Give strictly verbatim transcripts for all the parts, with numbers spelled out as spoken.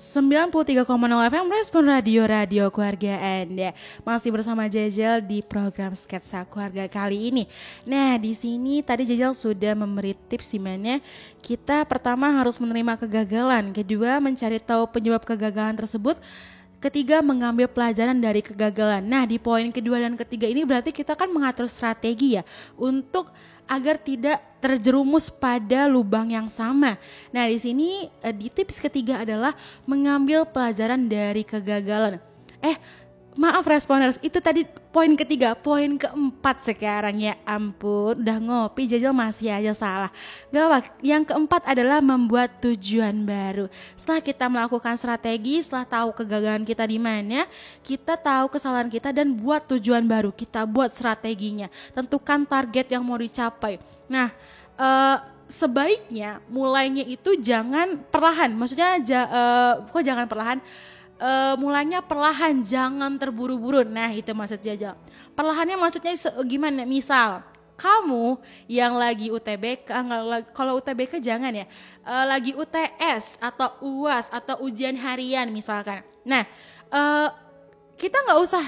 sembilan puluh tiga koma nol F M Respon Radio Radio Keluarga Anda. Masih bersama Jajal di program Sketsa Keluarga kali ini. Nah, di sini tadi Jajal sudah memberi tips di mana kita pertama harus menerima kegagalan, kedua mencari tahu penyebab kegagalan tersebut, ketiga mengambil pelajaran dari kegagalan. Nah, di poin kedua dan ketiga ini berarti kita kan mengatur strategi ya untuk agar tidak terjerumus pada lubang yang sama. Nah, di sini di tips ketiga adalah mengambil pelajaran dari kegagalan. Eh, maaf Responers, itu tadi poin ketiga, poin keempat sekarang, ya ampun, udah ngopi Jajal masih aja salah. Gawat, yang keempat adalah membuat tujuan baru. Setelah kita melakukan strategi, setelah tahu kegagalan kita di mana, kita tahu kesalahan kita dan buat tujuan baru. Kita buat strateginya, tentukan target yang mau dicapai. Nah, uh, sebaiknya mulainya itu jangan perlahan. Maksudnya ja, uh, kok jangan perlahan? Uh, mulainya perlahan, jangan terburu-buru. Nah, itu maksud Jajal. Perlahannya maksudnya gimana? Misal kamu yang lagi U T B K, kalau U T B K jangan ya, uh, lagi U T S atau U A S atau ujian harian misalkan. Nah, uh, kita nggak usah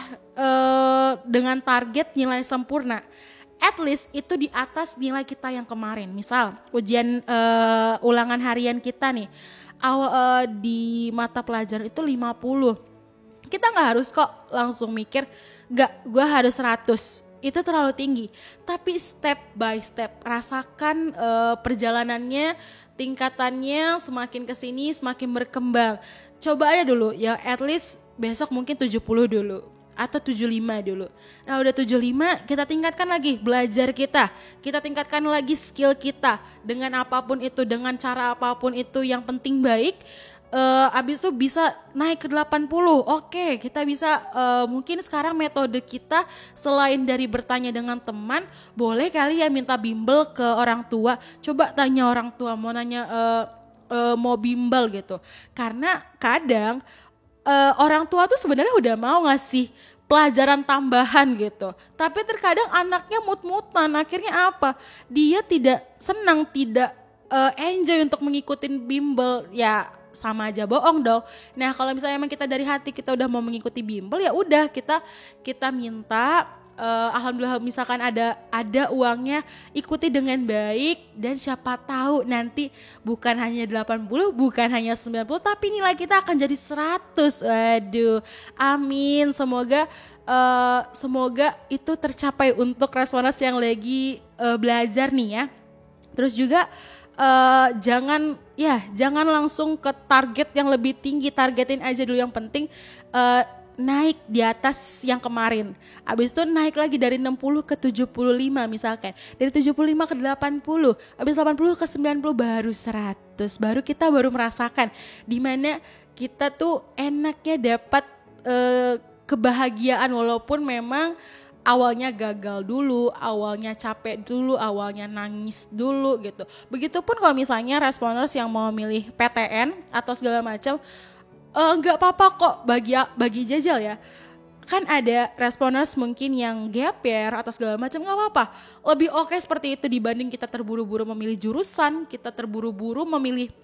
uh, dengan target nilai sempurna. At least itu di atas nilai kita yang kemarin. Misal ujian uh, ulangan harian kita nih, awal uh, di mata pelajaran itu lima puluh. Kita gak harus kok langsung mikir, gak, gue harus seratus. Itu terlalu tinggi. Tapi step by step, rasakan uh, perjalanannya, tingkatannya semakin kesini semakin berkembang. Coba aja dulu ya, at least besok mungkin tujuh puluh dulu. Atau tujuh puluh lima dulu. Nah, udah tujuh puluh lima, kita tingkatkan lagi belajar kita. Kita tingkatkan lagi skill kita. Dengan apapun itu, dengan cara apapun itu, yang penting baik. Uh, abis itu bisa naik ke delapan puluh. Oke, kita bisa uh, mungkin sekarang metode kita selain dari bertanya dengan teman, boleh kali ya minta bimbel ke orang tua. Coba tanya orang tua, mau nanya uh, uh, mau bimbel gitu. Karena kadang Uh, orang tua tuh sebenarnya udah mau ngasih pelajaran tambahan gitu, tapi terkadang anaknya mut-mutan, akhirnya apa? Dia tidak senang, tidak uh, enjoy untuk mengikuti bimbel, ya sama aja bohong dong. Nah, kalau misalnya emang kita dari hati kita udah mau mengikuti bimbel, ya udah kita kita minta. Uh, Alhamdulillah misalkan ada ada uangnya, ikuti dengan baik, dan siapa tahu nanti bukan hanya delapan puluh, bukan hanya sembilan puluh, tapi nilai kita akan jadi seratus. Waduh, amin. Semoga uh, semoga itu tercapai untuk Responers yang lagi uh, belajar nih ya. Terus juga uh, jangan ya jangan langsung ke target yang lebih tinggi, targetin aja dulu yang penting uh, naik di atas yang kemarin. Habis itu naik lagi dari enam puluh ke tujuh puluh lima misalkan. Dari tujuh puluh lima ke delapan puluh. Habis delapan puluh ke sembilan puluh baru seratus. Baru kita baru merasakan di mana kita tuh enaknya dapat eh, kebahagiaan walaupun memang awalnya gagal dulu, awalnya capek dulu, awalnya nangis dulu gitu. Begitupun kalau misalnya Responers yang mau milih P T N atau segala macam, nggak uh, apa-apa kok bagi bagi Jajal ya. Kan ada Responers mungkin yang gap year atau segala macam, nggak apa-apa. Lebih oke seperti itu dibanding kita terburu-buru memilih jurusan, kita terburu-buru memilih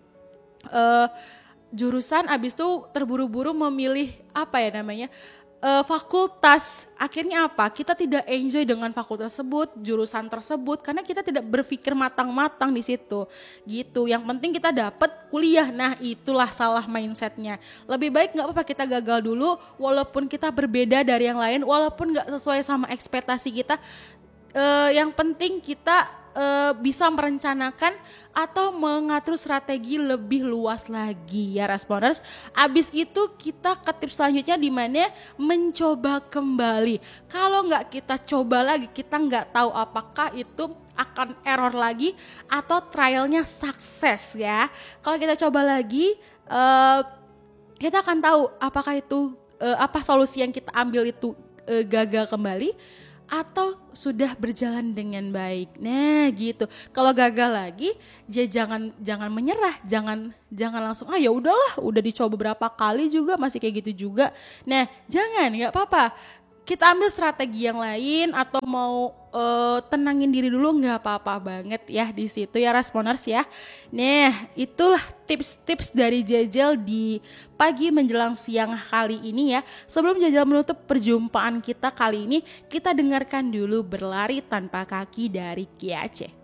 uh, jurusan, abis itu terburu-buru memilih apa ya namanya uh, fakultas. Akhirnya apa? Kita tidak enjoy dengan fakultas tersebut, jurusan tersebut, karena kita tidak berpikir matang-matang di situ. Gitu. Yang penting kita dapat kuliah. Nah, itulah salah mindsetnya. Lebih baik nggak apa-apa kita gagal dulu, walaupun kita berbeda dari yang lain, walaupun nggak sesuai sama ekspektasi kita. Uh, yang penting kita Uh, bisa merencanakan atau mengatur strategi lebih luas lagi ya Responers. Abis itu kita ke tips selanjutnya di mana mencoba kembali. Kalau nggak kita coba lagi, kita nggak tahu apakah itu akan error lagi atau trialnya sukses ya. Kalau kita coba lagi, uh, kita akan tahu apakah itu uh, apa solusi yang kita ambil itu uh, gagal kembali atau sudah berjalan dengan baik. Nah, gitu. Kalau gagal lagi, ya jangan jangan menyerah, jangan jangan langsung ah ya udahlah, udah dicoba berapa kali juga masih kayak gitu juga. Nah, jangan, enggak apa-apa. kita ambil strategi yang lain atau mau uh, tenangin diri dulu nggak apa-apa banget ya di situ ya Responers ya. Nah itulah tips-tips dari Jajal di pagi menjelang siang kali ini ya. Sebelum Jajal menutup perjumpaan kita kali ini, kita dengarkan dulu Berlari Tanpa Kaki dari Kiace.